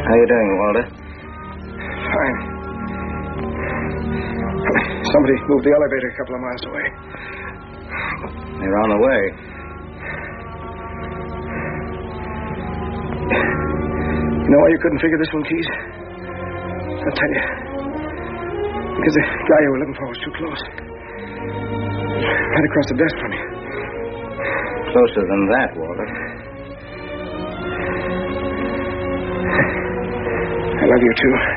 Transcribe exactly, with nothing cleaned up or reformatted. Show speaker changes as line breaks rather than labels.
How you doing, Walter?
Fine. Somebody moved the elevator a couple of miles away.
They're on the way.
You know why you couldn't figure this one, Keys? I'll tell you. Because the guy you were looking for was too close. Right across the desk from you.
Closer than that, Walter.
I love you, too.